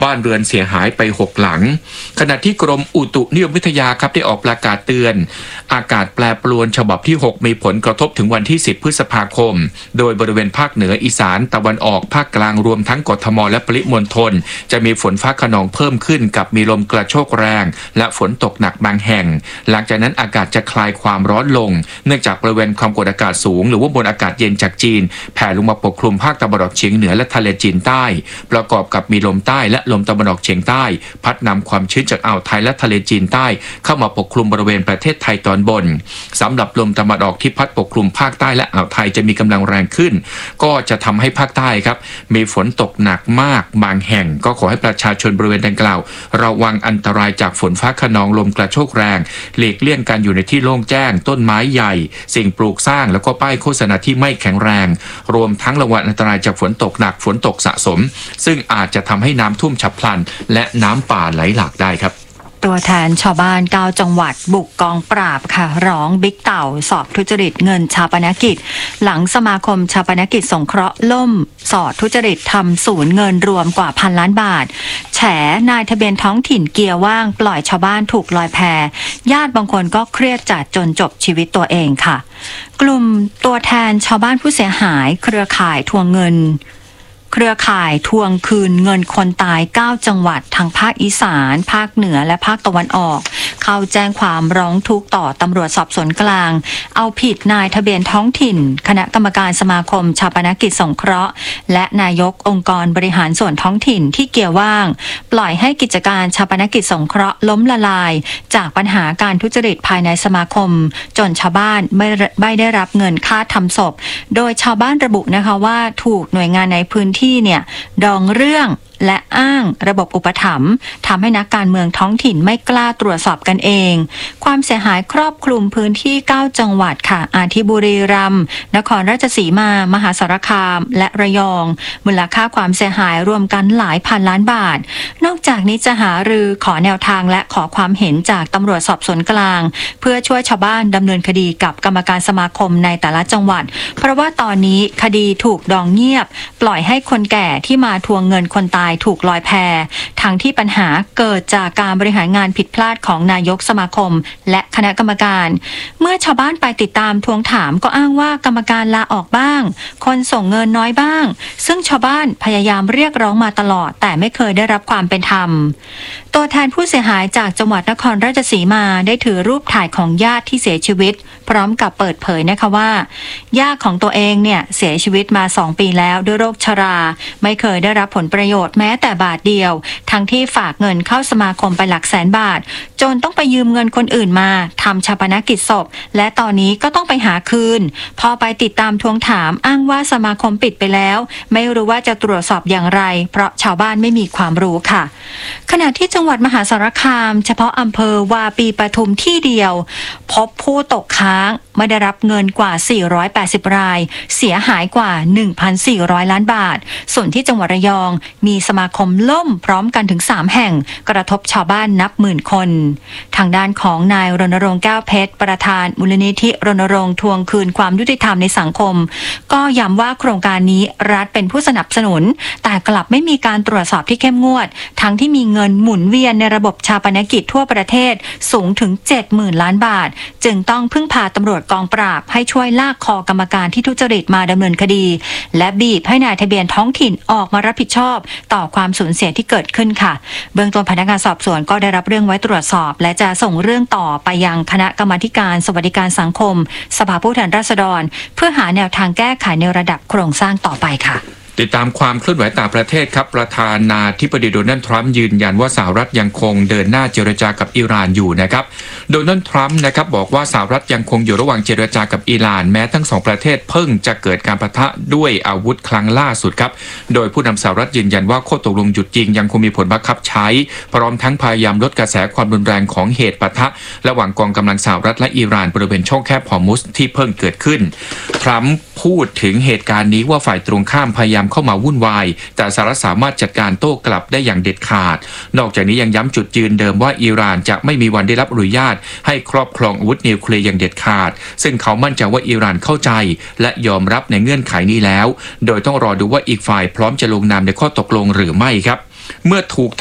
บ้านเรือนเสียหายไป6หลังขณะที่กรมอุตุนิยมวิทยาครับได้ออกประกาศเตือนอากาศแปรปรวนฉบับที่6มีผลกระทบถึงวันที่10พฤษภาคมโดยบริเวณภาคเหนืออีสานตะวันออกภาคกลางรวมทั้งกทมและปริมณฑลจะมีฝนฟ้าคะนองเพิ่มขึ้นกับมีลมกระโชกแรงและฝนตกหนักบางแห่งหลังจากนั้นอากาศจะคลายความร้อนลงเนื่องจากบริเวณความกดอากาศสูงหรือว่าบนอากาศเย็นจากจีนแผ่ลงมาปกคลุมภาคตะวันออกเฉียงเหนือและทะเลจีนใต้ประกอบกับมีลมใต้และลมตะวันออกเฉียงใต้พัดนำความชื้นจากอ่าวไทยและทะเลจีนใต้เข้ามาปกคลุมบริเวณประเทศไทยตอนบนสำหรับลมตะวันออกที่พัดปกคลุมภาคใต้และอ่าวไทยจะมีกำลังแรงขึ้นก็จะทำให้ภาคใต้ครับมีฝนตกหนักมากบางแห่งก็ขอให้ประชาชนบริเวณดังกล่าวระวังอันตรายจากฝนฟ้าคะนองลมกระโชกแรงหลีกเลี่ยงการอยู่ในที่โล่งแจ้งต้นไม้ใหญ่สิ่งปลูกสร้างแล้วก็ป้ายโฆษณาที่ไม่แข็งแรงรวมทั้งระวังอันตรายจากฝนตกหนักฝนตกสะสมซึ่งอาจจะทำให้น้ำท่วมฉับพลันและน้ำป่าไหลหลากได้ครับตัวแทนชาวบ้าน9จังหวัดบุกกองปราบค่ะร้องบิ๊กเต่าสอบทุจริตเงินชาปนกิจหลังสมาคมชาปนกิจสงเคราะห์ล่มสอดทุจริตทำศูนย์เงินรวมกว่า1,000 ล้านบาทแฉนายทะเบียนท้องถิ่นเกียร์ว่างปล่อยชาวบ้านถูกลอยแพญาติบางคนก็เครียดจัดจนจบชีวิตตัวเองค่ะกลุ่มตัวแทนชาวบ้านผู้เสียหายเครือข่ายทวงคืนเงินคนตาย9จังหวัดทางภาคอีสานภาคเหนือและภาคตะวันออกเข้าแจ้งความร้องทุกข์ต่อตำรวจสอบสวนกลางเอาผิดนายทะเบียนท้องถิ่นคณะกรรมการสมาคมชาปนกิจสงเคราะห์และนายกองค์กรบริหารส่วนท้องถิ่นที่เกี่ยวว่างปล่อยให้กิจการชาปนกิจสงเคราะห์ล้มละลายจากปัญหาการทุจริตภายในสมาคมจนชาวบ้านไม่ได้รับเงินค่าทำศพโดยชาวบ้านระบุนะคะว่าถูกหน่วยงานในพื้นที่เนี่ยดองเรื่องและอ้างระบบอุปถัมภ์ทำให้นักการเมืองท้องถิ่นไม่กล้าตรวจสอบกันเองความเสียหายครอบคลุมพื้นที่9จังหวัดค่ะอาทิบุรีรัมย์นครราชสีมามหาสารคามและระยองมูลค่าความเสียหายรวมกันหลายพันล้านบาทนอกจากนี้จะหารือขอแนวทางและขอความเห็นจากตำรวจสอบสวนกลางเพื่อช่วยชาวบ้านดำเนินคดีกับกรรมการสมาคมในแต่ละจังหวัดเพราะว่าตอนนี้คดีถูกดองเงียบปล่อยให้คนแก่ที่มาทวงเงินคนตายถูกลอยแพทั้งที่ปัญหาเกิดจากการบริหารงานผิดพลาดของนายกสมาคมและคณะกรรมการเมื่อชาวบ้านไปติดตามทวงถามก็อ้างว่ากรรมการลาออกบ้างคนส่งเงินน้อยบ้างซึ่งชาวบ้านพยายามเรียกร้องมาตลอดแต่ไม่เคยได้รับความเป็นธรรมตัวแทนผู้เสียหายจากจังหวัดนครราชสีมาได้ถือรูปถ่ายของญาติที่เสียชีวิตพร้อมกับเปิดเผยนะคะว่าญาติของตัวเองเนี่ยเสียชีวิตมา2 ปีแล้วด้วยโรคชราไม่เคยได้รับผลประโยชน์แม้แต่บาทเดียวทั้งที่ฝากเงินเข้าสมาคมไปหลักแสนบาทจนต้องไปยืมเงินคนอื่นมาทำชาปนกิจศพและตอนนี้ก็ต้องไปหาคืนพอไปติดตามทวงถามอ้างว่าสมาคมปิดไปแล้วไม่รู้ว่าจะตรวจสอบอย่างไรเพราะชาวบ้านไม่มีความรู้ค่ะขณะที่จังหวัดมหาสารคามเฉพาะอำเภอวาปีปทุมที่เดียวพบผู้ตกค้างไม่ได้รับเงินกว่า480รายเสียหายกว่า 1,400 ล้านบาทส่วนที่จังหวัดระยองมีสมาคมล่มพร้อมกันถึง3แห่งกระทบชาวบ้านนับหมื่นคนทางด้านของนายรณรงค์แก้วเพชรประธานมูลนิธิรณรงค์ทวงคืนความยุติธรรมในสังคมก็ย้ำว่าโครงการนี้รัฐเป็นผู้สนับสนุนแต่กลับไม่มีการตรวจสอบที่เข้มงวดทั้งที่มีเงินหมุนเวียนในระบบชาปนกิจทั่วประเทศสูงถึง 70,000 ล้านบาทจึงต้องพึ่งพาตำรวจกองปราบให้ช่วยลากคอกรรมการที่ทุจริตมาดำเนินคดีและบีบให้นายทะเบียนท้องถิ่นออกมารับผิดชอบต่อความสูญเสียที่เกิดขึ้นค่ะเบื้องต้นพนักงานสอบสวนก็ได้รับเรื่องไว้ตรวจสอบและจะส่งเรื่องต่อไปยังคณะกรรมาธิการสวัสดิการสังคมสภาผู้แทนราษฎรเพื่อหาแนวทางแก้ไขในระดับโครงสร้างต่อไปค่ะติดตามความเคลื่อนไหวต่างประเทศครับประธานาธิบดีโดนัลด์ทรัมป์ยืนยันว่าสหรัฐยังคงเดินหน้าเจรจากับอิหร่านอยู่นะครับโดนัลด์ทรัมป์นะครับบอกว่าสหรัฐยังคงอยู่ระหว่างเจรจากับอิหร่านแม้ทั้งสองประเทศเพิ่งจะเกิดการปะทะด้วยอาวุธครั้งล่าสุดครับโดยผู้นำสหรัฐยืนยันว่าข้อตกลงหยุดยิงยังคงมีผลบังคับใช้พร้อมทั้งพยายามลดกระแสความรุนแรงของเหตุปะทะระหว่างกองกำลังสหรัฐและอิหร่านบริเวณช่องแคบฮอร์มุซที่เพิ่งเกิดขึ้นทรัมป์พูดถึงเหตุการณ์นี้ว่าฝ่ายตรงข้ามพยายามเข้ามาวุ่นวายแต่สหรัฐสามารถจัดการโต้กลับได้อย่างเด็ดขาดนอกจากนี้ยังย้ำจุดยืนเดิมว่าอิหร่านจะไม่มีวันได้รับอนุญาตให้ครอบครองอาวุธนิวเคลียร์อย่างเด็ดขาดซึ่งเขามั่นใจว่าอิหร่านเข้าใจและยอมรับในเงื่อนไขนี้แล้วโดยต้องรอดูว่าอีกฝ่ายพร้อมจะลงนามในข้อตกลงหรือไม่ครับเมื่อถูก